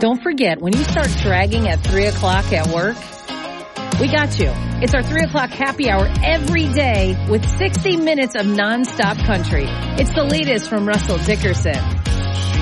Don't forget, when you start dragging at 3 o'clock at work, we got you. It's our 3 o'clock happy hour every day with 60 minutes of nonstop country. It's the latest from Russell Dickerson.